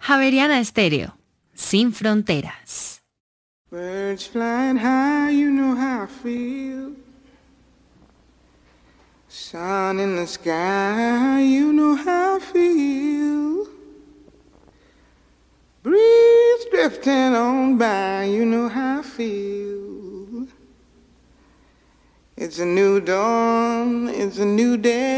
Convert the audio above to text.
Javeriana Estéreo, sin fronteras. Birds flying high, you know how I feel. Sun in the sky, you know how I feel. Breeze drifting on by, you know how I feel. It's a new dawn, it's a new day.